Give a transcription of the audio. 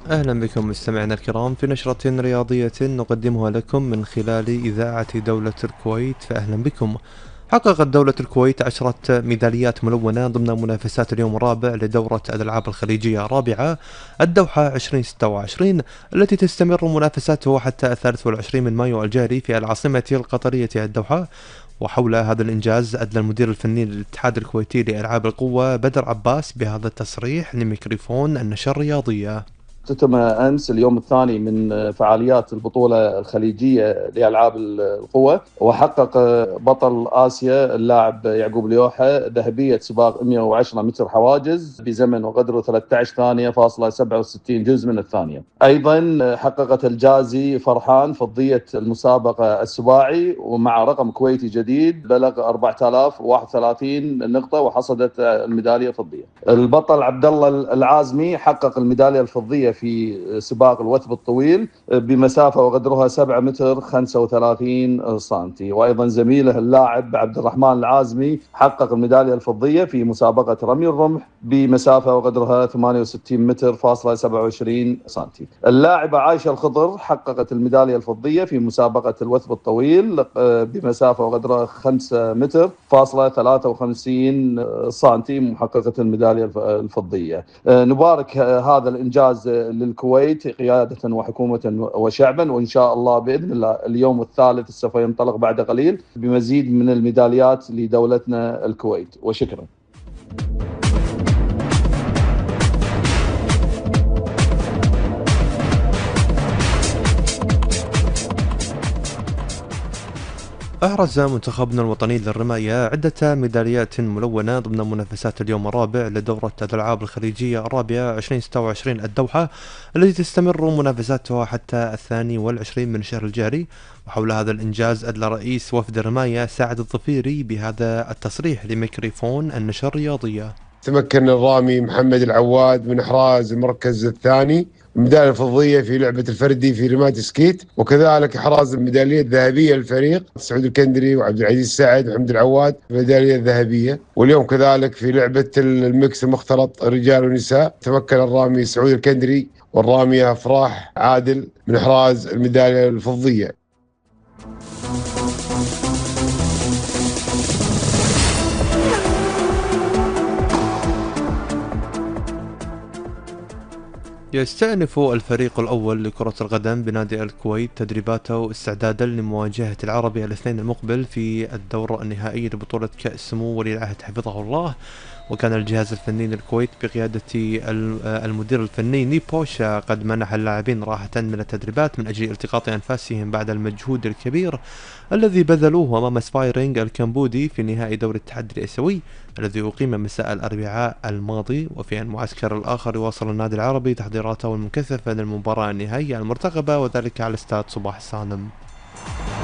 أهلا بكم مستمعينا الكرام في نشرة رياضية نقدمها لكم من خلال إذاعة دولة الكويت، فأهلا بكم. حققت دولة الكويت 10 ميداليات ملونة ضمن منافسات اليوم الرابع لدورة الألعاب الخليجية الرابعة الدوحة 2026 التي تستمر منافساته حتى 23 من مايو الجاري في العاصمة القطرية الدوحة. وحول هذا الإنجاز أدلى المدير الفني للاتحاد الكويتي لألعاب القوة بدر عباس بهذا التصريح لميكروفون النشر الرياضية. اختتم أمس اليوم الثاني من فعاليات البطولة الخليجية لألعاب القوى، وحقق بطل آسيا اللاعب يعقوب ليوحة ذهبية سباق 110 متر حواجز بزمن وقدره 13 ثانية فاصلة 67 جزء من الثانية. أيضا حققت الجازي فرحان فضية المسابقة السباعي ومع رقم كويتي جديد بلغ 4031 نقطة وحصدت الميدالية الفضية. البطل عبد الله العازمي حقق الميدالية الفضية في سباق الوثب الطويل بمسافة وقدرها 7 متر 35 سنتي. وأيضا زميله اللاعب عبد الرحمن العازمي حقق الميدالية الفضية في مسابقة رمي الرمح بمسافة وقدرها 68 متر فاصلة 27 سنتي. اللاعبة عائشة الخضر حققت الميدالية الفضية في مسابقة الوثب الطويل بمسافة وقدرها 5 متر فاصلة 53 سنتي، محققة الميدالية الفضية. نبارك هذا الإنجاز للكويت قيادة وحكومة وشعبا، وإن شاء الله بإذن الله اليوم الثالث سوف ينطلق بعد قليل بمزيد من الميداليات لدولتنا الكويت، وشكرا. أحرز منتخبنا الوطني للرماية عدة ميداليات ملونة ضمن منافسات اليوم الرابع لدورة الألعاب الخليجية الرابعة 2026 الدوحة التي تستمر منافساتها حتى 22 من الشهر الجاري. وحول هذا الإنجاز أدلى رئيس وفد الرماية سعد الظفيري بهذا التصريح لميكروفون النشر الرياضية. تمكن الرامي محمد العواد من إحراز المركز الثاني الميدالية الفضية في لعبة الفردي في رماية سكيت، وكذلك إحراز الميدالية الذهبية للفريق سعود الكندري وعبد العزيز السعد ومحمد العواد الميدالية الذهبية. واليوم كذلك في لعبة الميكس المختلط رجال ونساء تمكن الرامي سعود الكندري والرامية أفراح عادل من إحراز الميدالية الفضية. يستأنف الفريق الأول لكرة القدم بنادي الكويت تدريباته استعدادا لمواجهة العربي الاثنين المقبل في الدور النهائي لبطولة كأس سمو ولي العهد حفظه الله. وكان الجهاز الفني للكويت بقيادة المدير الفني نيبوشا قد منح اللاعبين راحة من التدريبات من أجل التقاط أنفاسهم بعد المجهود الكبير الذي بذلوه أمام سبايرينغ الكمبودي في نهائي دوري الاتحاد الآسيوي الذي أقيم مساء الأربعاء الماضي. وفي المعسكر الآخر يواصل النادي العربي تحضيراته المكثفة للمباراة النهائية المرتقبة وذلك على استاد صباح السالم.